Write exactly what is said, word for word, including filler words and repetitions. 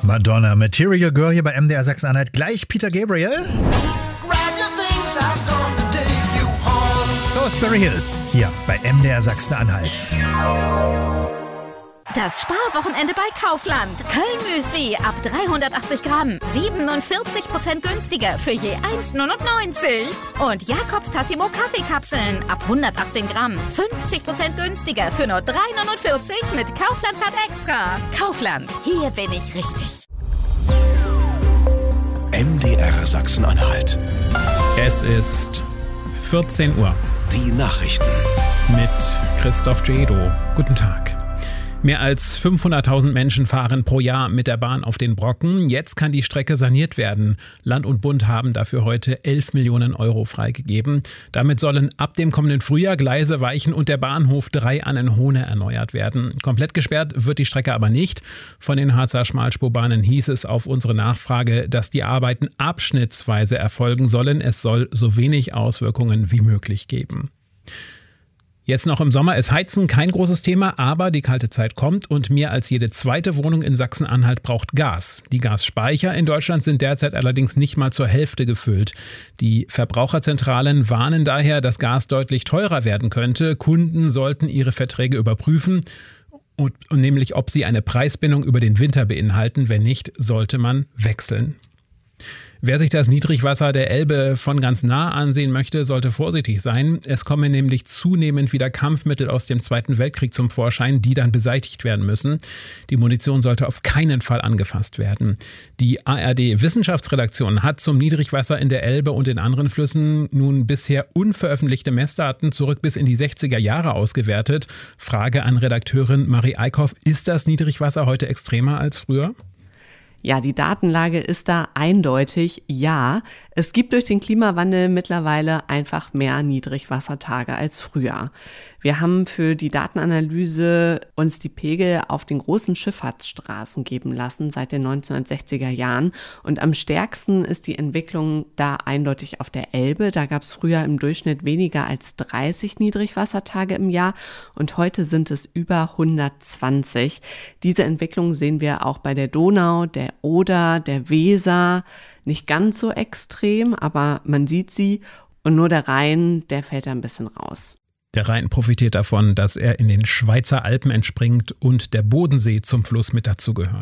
Madonna, Material Girl hier bei M D R Sachsen-Anhalt. Gleich Peter Gabriel. Salisbury Hill hier bei M D R Sachsen-Anhalt. Das Sparwochenende bei Kaufland. Köln-Müsli ab dreihundertachtzig Gramm. siebenundvierzig Prozent günstiger für je eins neunundneunzig. Und Jakobs Tassimo Kaffeekapseln ab hundertachtzehn Gramm. fünfzig Prozent günstiger für nur drei neunundvierzig mit Kaufland-Card Extra. Kaufland, hier bin ich richtig. M D R Sachsen-Anhalt. Es ist vierzehn Uhr. Die Nachrichten. Mit Christoph Gedo. Guten Tag. Mehr als fünfhunderttausend Menschen fahren pro Jahr mit der Bahn auf den Brocken. Jetzt kann die Strecke saniert werden. Land und Bund haben dafür heute elf Millionen Euro freigegeben. Damit sollen ab dem kommenden Frühjahr Gleise weichen und der Bahnhof drei Annenhohne erneuert werden. Komplett gesperrt wird die Strecke aber nicht. Von den Harzer Schmalspurbahnen hieß es auf unsere Nachfrage, dass die Arbeiten abschnittsweise erfolgen sollen. Es soll so wenig Auswirkungen wie möglich geben. Jetzt noch im Sommer ist Heizen kein großes Thema, aber die kalte Zeit kommt und mehr als jede zweite Wohnung in Sachsen-Anhalt braucht Gas. Die Gasspeicher in Deutschland sind derzeit allerdings nicht mal zur Hälfte gefüllt. Die Verbraucherzentralen warnen daher, dass Gas deutlich teurer werden könnte. Kunden sollten ihre Verträge überprüfen, und, und nämlich ob sie eine Preisbindung über den Winter beinhalten. Wenn nicht, sollte man wechseln. Wer sich das Niedrigwasser der Elbe von ganz nah ansehen möchte, sollte vorsichtig sein. Es kommen nämlich zunehmend wieder Kampfmittel aus dem Zweiten Weltkrieg zum Vorschein, die dann beseitigt werden müssen. Die Munition sollte auf keinen Fall angefasst werden. Die A R D-Wissenschaftsredaktion hat zum Niedrigwasser in der Elbe und in anderen Flüssen nun bisher unveröffentlichte Messdaten zurück bis in die sechziger Jahre ausgewertet. Frage an Redakteurin Marie Eickhoff: Ist das Niedrigwasser heute extremer als früher? Ja, die Datenlage ist da eindeutig ja. Es gibt durch den Klimawandel mittlerweile einfach mehr Niedrigwassertage als früher. Wir haben für die Datenanalyse uns die Pegel auf den großen Schifffahrtsstraßen geben lassen seit den neunzehnhundertsechziger Jahren. Und am stärksten ist die Entwicklung da eindeutig auf der Elbe. Da gab es früher im Durchschnitt weniger als dreißig Niedrigwassertage im Jahr und heute sind es über hundertzwanzig. Diese Entwicklung sehen wir auch bei der Donau, der Oder, der Weser. Nicht ganz so extrem, aber man sieht sie. Und nur der Rhein, der fällt da ein bisschen raus. Der Rhein profitiert davon, dass er in den Schweizer Alpen entspringt und der Bodensee zum Fluss mit dazugehört.